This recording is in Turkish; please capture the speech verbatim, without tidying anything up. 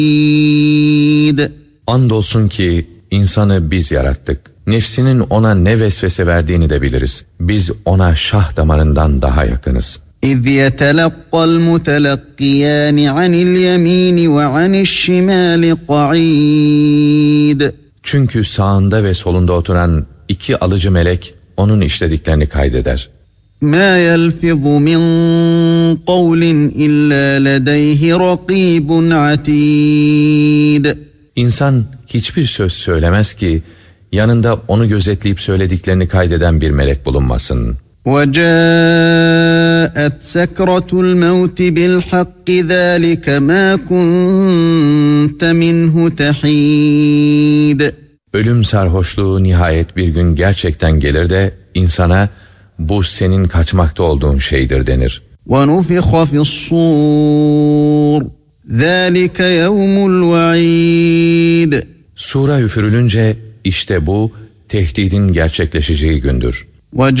Andolsun ki insanı biz yarattık. Nefsinin ona ne vesvese verdiğini de biliriz. Biz ona şah damarından daha yakınız. İz yetelaqal mutelaqqiyan anil yemin ve anil şimali qa'id. Çünkü sağında ve solunda oturan iki alıcı melek onun işlediklerini kaydeder. مَا يَلْفِظُ مِنْ قَوْلٍ إِلَّا لَدَيْهِ رَقِيبٌ عَتِيدٌ. İnsan hiçbir söz söylemez ki yanında onu gözetleyip söylediklerini kaydeden bir melek bulunmasın. وَجَاءَتْ سَكْرَةُ الْمَوْتِ بِالْحَقِّ ذَٰلِكَ مَا كُنْتَ مِنْهُ تَحِيدٌ. Ölüm sarhoşluğu nihayet bir gün gerçekten gelir de insana bu senin kaçmakta olduğun şeydir denir. وَنُفِخَ فِي الصُّورِ ذَٰلِكَ يَوْمُ الْوَعِيدِ. Sura üfürülünce işte bu tehdidin gerçekleşeceği gündür.